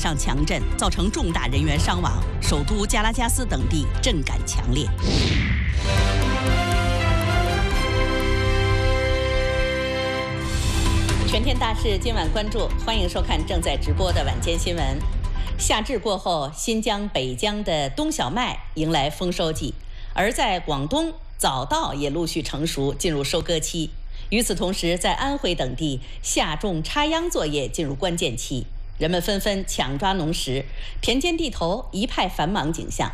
上强震，造成重大人员伤亡，首都加拉加斯等地震感强烈。全天大事今晚关注，欢迎收看正在直播的晚间新闻。夏至过后，新疆、北疆的冬小麦迎来丰收季，而在广东，早稻也陆续成熟，进入收割期。与此同时，在安徽等地，夏种插秧作业进入关键期，人们纷纷抢抓农时，田间地头一派繁忙景象。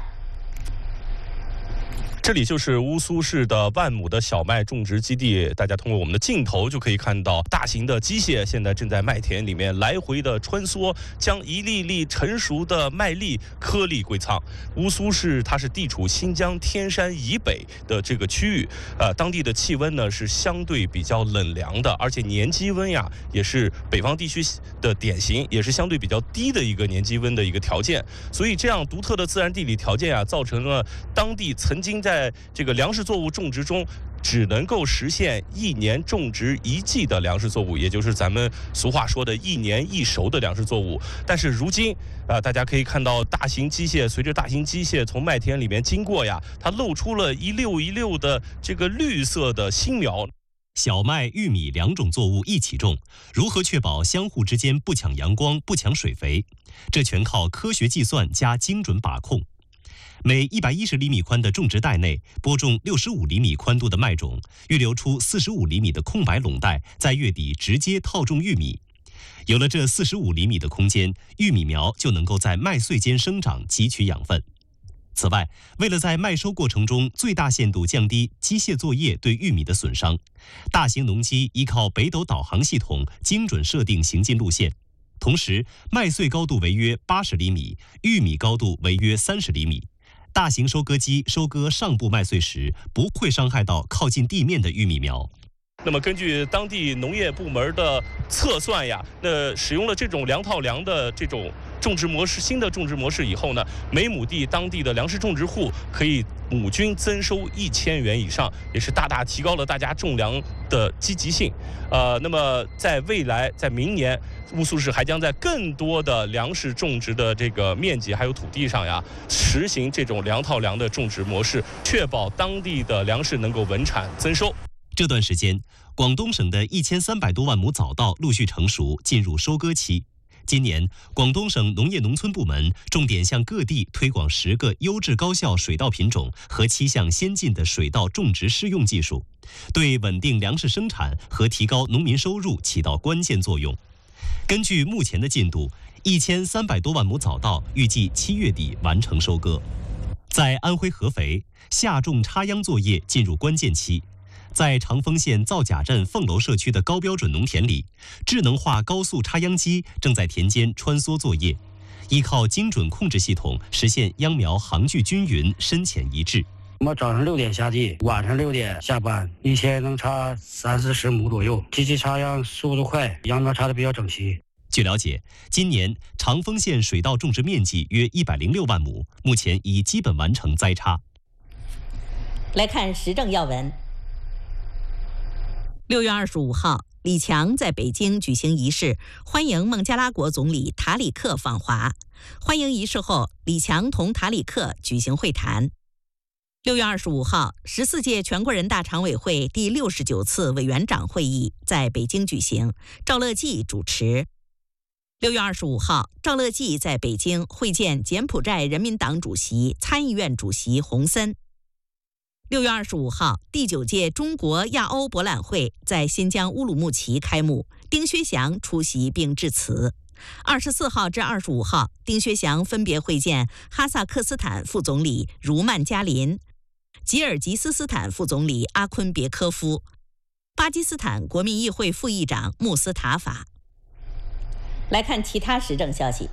这里就是乌苏市的万亩的小麦种植基地，大家通过我们的镜头就可以看到，大型的机械现在正在麦田里面来回的穿梭，将一粒粒成熟的麦粒颗粒归仓。乌苏市它是地处新疆天山以北的这个区域，当地的气温呢是相对比较冷凉的，而且年积温呀也是北方地区的典型，也是相对比较低的一个年积温的一个条件。所以这样独特的自然地理条件啊，造成了当地曾经在这个粮食作物种植中只能够实现1年种植1季的粮食作物，也就是咱们俗话说的1年1熟的粮食作物。但是如今大家可以看到大型机械，随着大型机械从麦田里面经过呀，它露出了一溜一溜的这个绿色的新苗。 小麦、玉米两种作物一起种，如何确保相互之间不抢阳光、不抢水肥？这全靠科学计算加精准把控。每110厘米宽的种植带内播种65厘米宽度的麦种，预留出45厘米的空白垄带，在月底直接套种玉米。有了这45厘米的空间，玉米苗就能够在麦穗间生长，汲取养分。此外，为了在麦收过程中最大限度降低机械作业对玉米的损伤，大型农机依靠北斗导航系统精准设定行进路线，同时麦穗高度为约80厘米，玉米高度为约30厘米。大型收割机收割上部麦穗时，不会伤害到靠近地面的玉米苗。 那么根据当地农业部门的测算呀，使用了这种2套粮的这种种植模式，新的种植模式以后呢，每亩地当地的粮食种植户可以亩均增收1000元以上，也是大大提高了大家种粮的积极性。那么在未来，在明年，乌苏市还将在更多的粮食种植的这个面积还有土地上呀，实行这种2套粮的种植模式，确保当地的粮食能够稳产增收。 这段时间，广东省的1300多万亩早稻陆续成熟，进入收割期。今年，广东省农业农村部门重点向各地推广10个优质高效水稻品种和7项先进的水稻种植施用技术，对稳定粮食生产和提高农民收入起到关键作用。根据目前的进度，1300多万亩早稻预计7月底完成收割。在安徽合肥，夏种插秧作业进入关键期。在长丰县皂甲镇凤楼社区的高标准农田里，智能化高速插秧机正在田间穿梭作业，依靠精准控制系统实现秧苗行距均匀、深浅一致。 我们早上6点下地，晚上6点下班，一天能插30-40亩左右。机器插秧速度快，秧苗插得比较整齐。 据了解，今年长丰县水稻种植面积约106万亩，目前已基本完成栽插。 来看时政要闻。6月25号，李强在北京举行仪式，欢迎孟加拉国总理塔里克访华。欢迎仪式后，李强同塔里克举行会谈。6月25号，14届全国人大常委会第69次委员长会议在北京举行，赵乐际主持。6月25号，赵乐际在北京会见柬埔寨人民党主席、参议院主席洪森。6月25号，第9届中国亚欧博览会在新疆乌鲁木齐开幕，丁薛祥出席并致辞。24号至25号，丁薛祥分别会见哈萨克斯坦副总理茹曼加林、吉尔吉斯斯坦副总理阿昆别科夫、巴基斯坦国民议会副议长穆斯塔法。来看其他时政消息。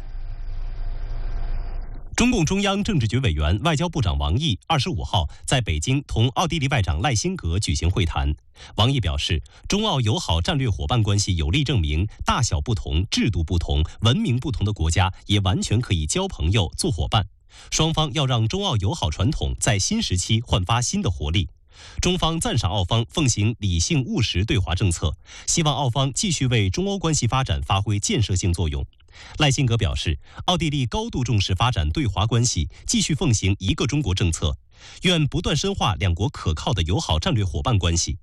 中共中央政治局委员、外交部长王毅25号在北京同奥地利外长赖辛格举行会谈。王毅表示，中澳友好战略伙伴关系有力证明，大小不同、制度不同、文明不同的国家也完全可以交朋友、做伙伴。双方要让中澳友好传统在新时期焕发新的活力。 中方赞赏澳方奉行理性务实对华政策，希望澳方继续为中欧关系发展发挥建设性作用。赖辛格表示，奥地利高度重视发展对华关系，继续奉行一个中国政策，愿不断深化两国可靠的友好战略伙伴关系。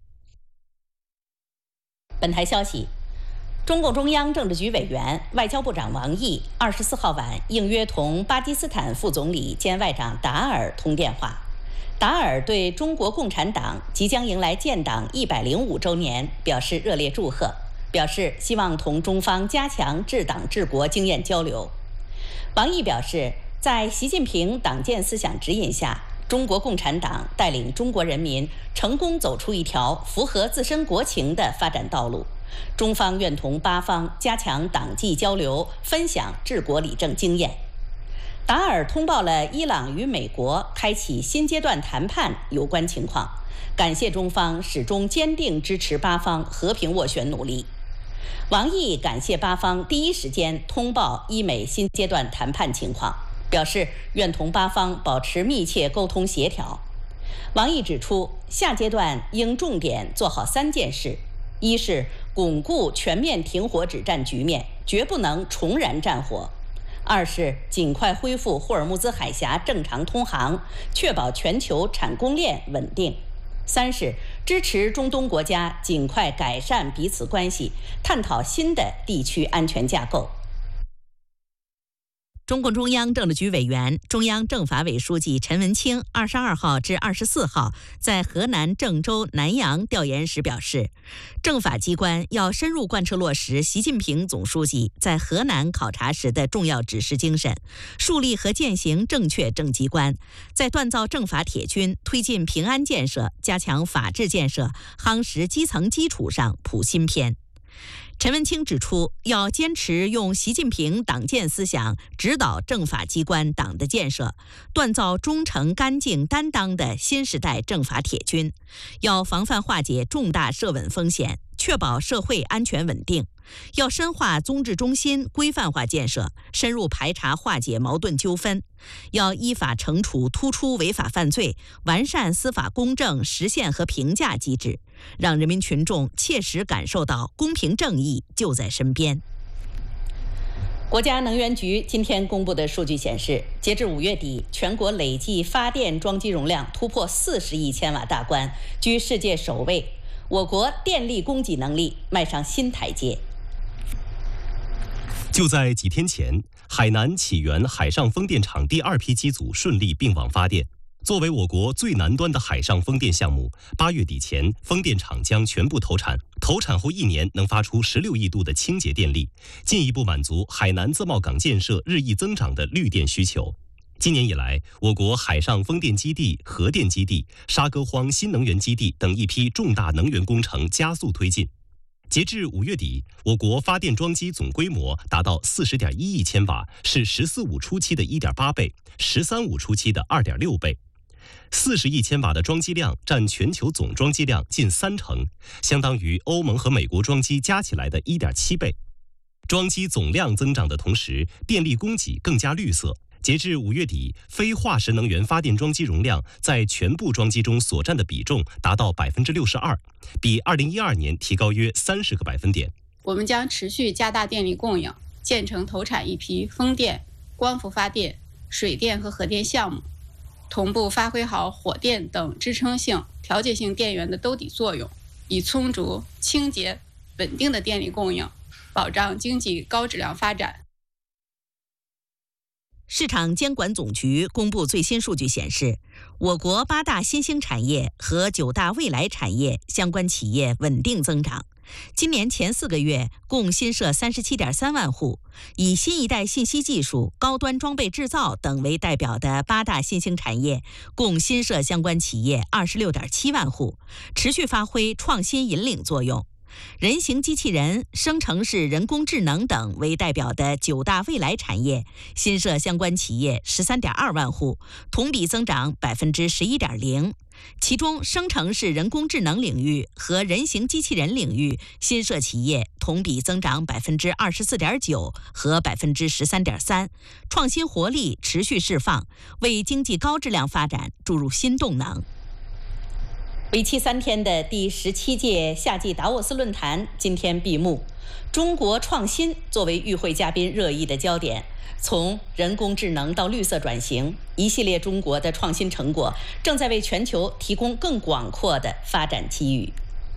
本台消息，中共中央政治局委员、外交部长王毅24号晚应约同巴基斯坦副总理兼外长达尔通电话。达尔对中国共产党即将迎来建党105周年表示热烈祝贺，表示希望同中方加强治党治国经验交流。王毅表示，在习近平党建思想指引下，中国共产党带领中国人民成功走出一条符合自身国情的发展道路。中方愿同巴方加强党际交流，分享治国理政经验。达尔通报了伊朗与美国开启新阶段谈判有关情况，感谢中方始终坚定支持巴方和平斡旋努力。王毅感谢巴方第一时间通报伊美新阶段谈判情况，表示愿同巴方保持密切沟通协调。王毅指出，下阶段应重点做好3件事：一是巩固全面停火止战局面，绝不能重燃战火；二是尽快恢复霍尔木兹海峡正常通航，确保全球产供链稳定；三是支持中东国家尽快改善彼此关系，探讨新的地区安全架构。中共中央政治局委员、中央政法委书记陈文清22号至24号在河南郑州南阳调研时表示，政法机关要深入贯彻落实习近平总书记在河南考察时的重要指示精神，树立和践行正确政绩观，在锻造政法铁军、推进平安建设、加强法治建设、夯实基层基础上谱新篇。陈文清指出，要坚持用习近平党建思想指导政法机关党的建设，锻造忠诚、干净、担当的新时代政法铁军，要防范化解重大社稳风险，确保社会安全稳定，要深化宗治中心规范化建设，深入排查化解矛盾纠纷，要依法惩处突出违法犯罪，完善司法公正实现和评价机制，让人民群众切实感受到公平正义就在身边。国家能源局今天公布的数据显示，截至5月底，全国累计发电装机容量突破40亿千瓦大关，居世界首位。我国电力供给能力迈上新台阶。 就在几天前，海南启源海上风电场第2批机组顺利并网发电。作为我国最南端的海上风电项目，8月底前，风电场将全部投产。投产后1年能发出16亿度的清洁电力，进一步满足海南自贸港建设日益增长的绿电需求。今年以来，我国海上风电基地、核电基地、沙戈荒新能源基地等一批重大能源工程加速推进。截至5月底，我国发电装机总规模达到40.1亿千瓦，是“14·5”初期的1.8倍，“13·5”初期的2.6倍。40亿千瓦的装机量占全球总装机量近30%，相当于欧盟和美国装机加起来的1.7倍。装机总量增长的同时，电力供给更加绿色。截至5月底，非化石能源发电装机容量在全部装机中所占的比重达到62%，比2012年提高约30个百分点。 我们将持续加大电力供应，建成投产一批风电、光伏发电、水电和核电项目，同步发挥好火电等支撑性、调节性电源的兜底作用，以充足、清洁、稳定的电力供应，保障经济高质量发展。 市场监管总局公布最新数据显示，我国8大新兴产业和9大未来产业相关企业稳定增长。今年前4个月共新设37.3万户，以新一代信息技术、高端装备制造等为代表的8大新兴产业共新设相关企业26.7万户，持续发挥创新引领作用。人形机器人、生成式人工智能等为代表的9大未来产业新设相关企业13.2万户，同比增长11.0%。其中，生成式人工智能领域和人形机器人领域新设企业同比增长24.9%和13.3%，创新活力持续释放，为经济高质量发展注入新动能。 为期3天的第17届夏季达沃斯论坛今天闭幕，中国创新作为与会嘉宾热议的焦点。从人工智能到绿色转型，一系列中国的创新成果正在为全球提供更广阔的发展机遇。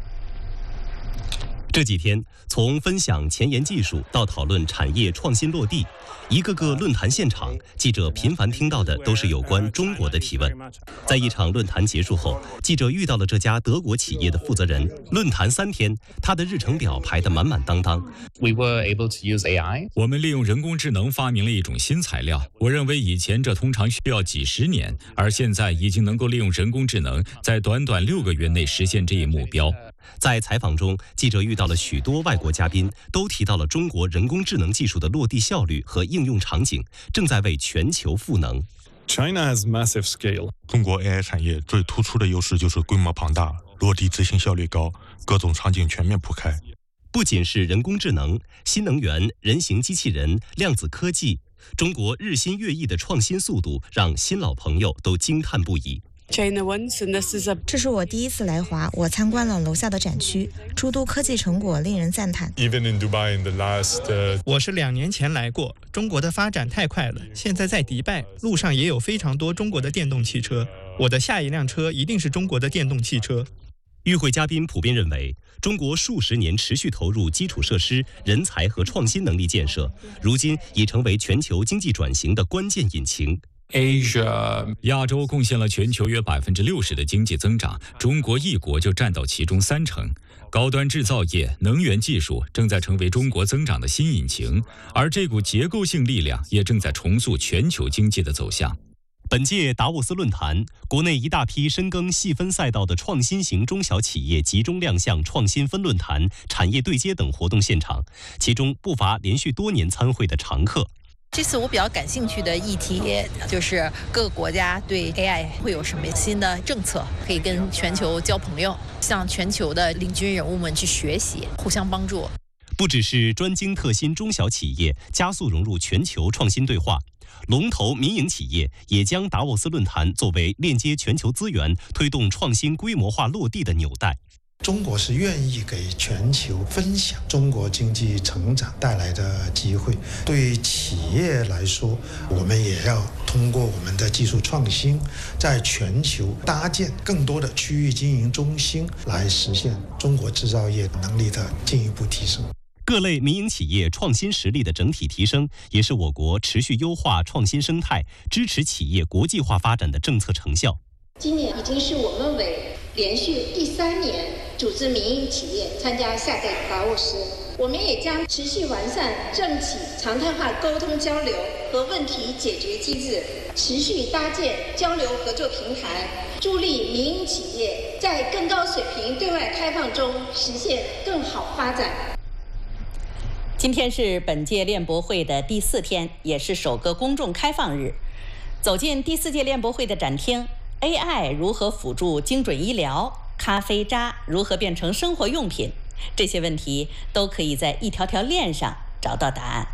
这几天，从分享前沿技术到讨论产业创新落地，一个个论坛现场，记者频繁听到的都是有关中国的提问。在一场论坛结束后，记者遇到了这家德国企业的负责人。论坛3天，他的日程表排得满满当当。 We were able to use AI. 我们利用人工智能发明了一种新材料。我认为以前这通常需要几十年，而现在已经能够利用人工智能，在短短6个月内实现这一目标。 在采访中，记者遇到了许多外国嘉宾，都提到了中国人工智能技术的落地效率和应用场景，正在为全球赋能。 China has massive scale. 中国 AI 产业最突出的优势就是规模庞大，落地执行效率高，各种场景全面铺开。 不仅是人工智能、新能源、人形机器人、量子科技，中国日新月异的创新速度让新老朋友都惊叹不已。 这是我第1次来华，我参观了楼下的展区，诸多科技成果令人赞叹。 我是2年前来过，中国的发展太快了，现在在迪拜，路上也有非常多中国的电动汽车，我的下一辆车一定是中国的电动汽车。 与会嘉宾普遍认为，中国数十年持续投入基础设施、人才和创新能力建设，如今已成为全球经济转型的关键引擎。 亚洲贡献了全球约60%的经济增长，中国一国就占到其中30%。高端制造业、能源技术正在成为中国增长的新引擎，而这股结构性力量也正在重塑全球经济的走向。 本届达沃斯论坛，国内一大批深耕细分赛道的创新型中小企业集中亮相创新分论坛、产业对接等活动现场，其中不乏连续多年参会的常客。 这次我比较感兴趣的议题就是各个国家对 AI 会有什么新的政策，可以跟全球交朋友，向全球的领军人物们去学习，互相帮助。 不只是专精特新中小企业加速融入全球创新对话，龙头民营企业也将达沃斯论坛作为链接全球资源、推动创新规模化落地的纽带。 中国是愿意给全球分享中国经济成长带来的机会。对企业来说，我们也要通过我们的技术创新，在全球搭建更多的区域经营中心，来实现中国制造业能力的进一步提升。 各类民营企业创新实力的整体提升，也是我国持续优化创新生态、支持企业国际化发展的政策成效。 今年已经是我们为连续第3年组织民营企业参加下届达沃斯，我们也将持续完善政企常态化沟通交流和问题解决机制，持续搭建交流合作平台，助力民营企业在更高水平对外开放中实现更好发展。 今天是本届链博会的第4天，也是首个公众开放日。走进第4届链博会的展厅， AI 如何辅助精准医疗？咖啡渣如何变成生活用品？这些问题都可以在一条条链上找到答案。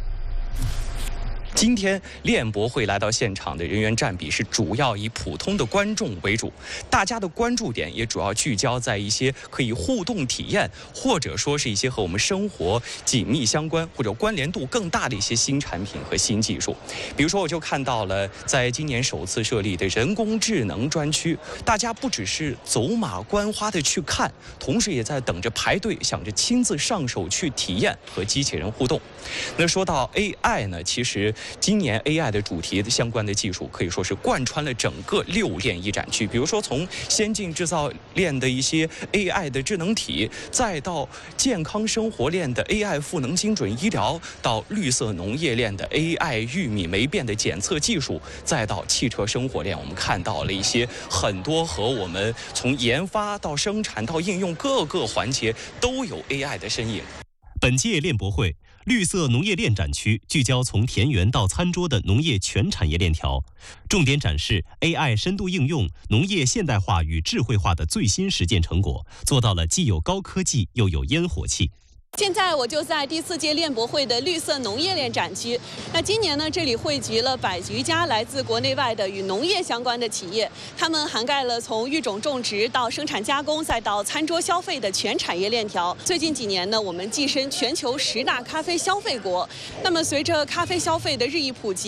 今天链博会来到现场的人员占比是主要以普通的观众为主，大家的关注点也主要聚焦在一些可以互动体验，或者说是一些和我们生活紧密相关或者关联度更大的一些新产品和新技术。比如说，我就看到了在今年首次设立的人工智能专区，大家不只是走马观花的去看，同时也在等着排队，想着亲自上手去体验和机器人互动。那说到 AI 呢，其实今年 AI 的主题的相关的技术可以说是贯穿了整个6链一展区。比如说，从先进制造链的一些 AI 的智能体，再到健康生活链的 AI 赋能精准医疗，到绿色农业链的 AI 玉米霉变的检测技术，再到汽车生活链，我们看到了一些很多和我们从研发到生产到应用各个环节都有 AI 的身影。 本届链博会绿色农业链展区聚焦从田园到餐桌的农业全产业链条，重点展示 AI 深度应用农业现代化与智慧化的最新实践成果，做到了既有高科技又有烟火气。 现在我就在第4届链博会的绿色农业链展区。那今年呢，这里汇集了100余家来自国内外的与农业相关的企业，他们涵盖了从育种种植到生产加工，再到餐桌消费的全产业链条。最近几年呢，我们跻身全球10大咖啡消费国。那么随着咖啡消费的日益普及，